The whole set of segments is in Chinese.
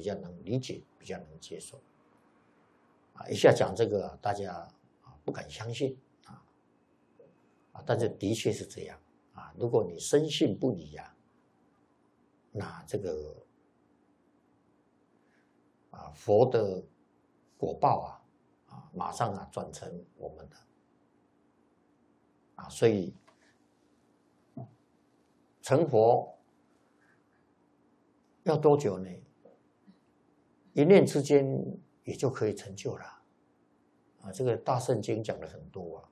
比较能理解，比较能接受。一下讲这个大家不敢相信但是的确是这样如果你深信不疑那这个佛的果报马上转成我们的所以成佛要多久呢？一念之间也就可以成就了这个大圣经讲了很多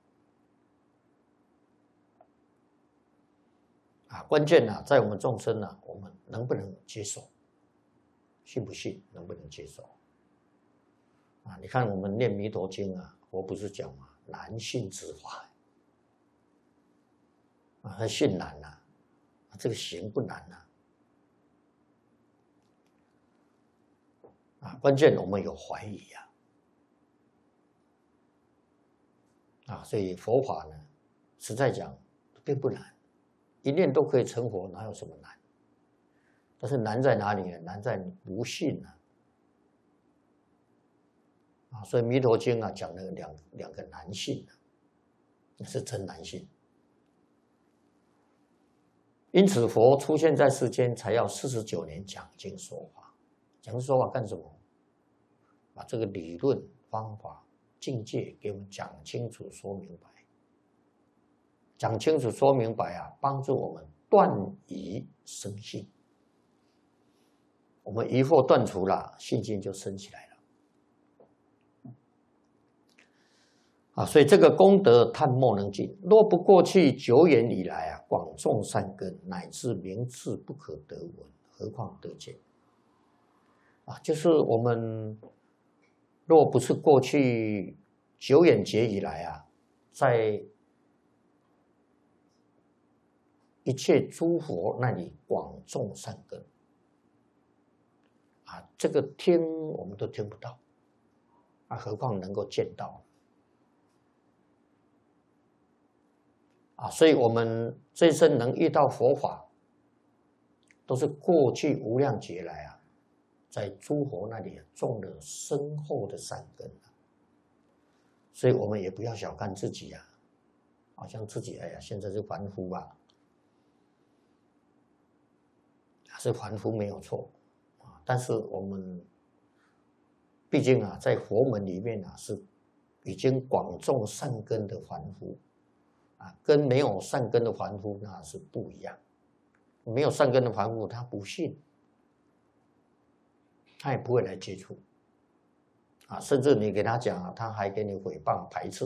关键在我们众生我们能不能接受，信不信，能不能接受你看我们念弥陀经佛不是讲吗？难信之法他信难这个行不难关键我们有怀疑所以佛法呢，实在讲并不难，一念都可以成佛，哪有什么难？但是难在哪里呢？难在你不信所以弥陀经讲了两个难信是真难信。因此佛出现在世间才要49年讲经说法。讲经说法干什么？把这个理论方法境界给我们讲清楚说明白，讲清楚说明白帮助我们断疑生信。我们疑惑断除了，信心就升起来了所以这个功德叹莫能尽。若不过去久远以来广种善根，乃至明智不可得闻，何况得见就是我们若不是过去久远劫以来在一切诸佛那里广种善根这个听我们都听不到何况能够见到所以我们这一生能遇到佛法，都是过去无量劫来在诸佛那里种了深厚的善根所以我们也不要小看自己好像自己现在是凡夫是凡夫没有错但是我们毕竟在佛门里面是已经广种善根的凡夫跟没有善根的凡夫那是不一样。没有善根的凡夫他不信，他也不会来接触甚至你给他讲他还给你诽谤排斥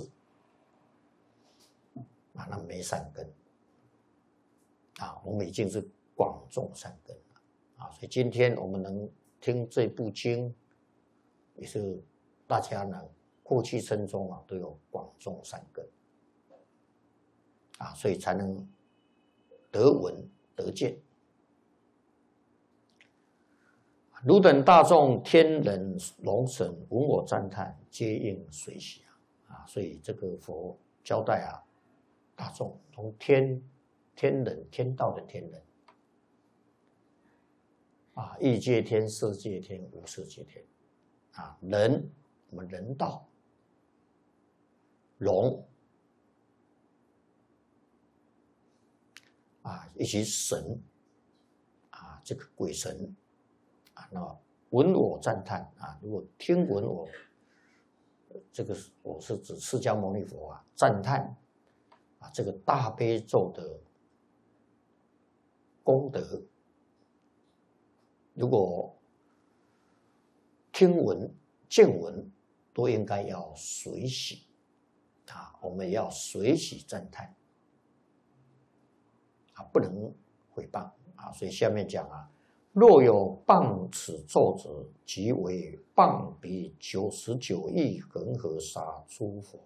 那没善根我们已经是广种善根了所以今天我们能听这部经，也是大家呢过去生中都有广种善根所以才能得闻得见。汝等大众天人龙神闻我赞叹，皆应随喜所以这个佛交代大众从天人天道的天人欲界天、色界天、无色界天人我们人道，龙以及神这个鬼神那闻我赞叹如果听闻我这个我是指释迦牟尼佛赞叹这个大悲咒的功德，如果听闻见闻都应该要随喜我们要随喜赞叹不能毁谤所以下面讲若有谤此咒者，即为谤彼99亿恒河沙诸佛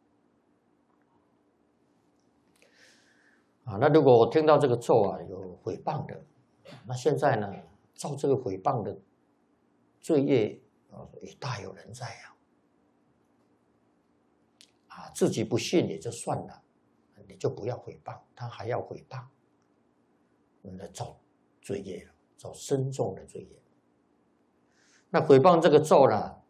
那如果听到这个咒有毁谤的，那现在呢照这个毁谤的罪业也大有人在自己不信也就算了，你就不要毁谤，他还要毁谤，那造罪业了，造深重的罪业那诽谤这个咒呢，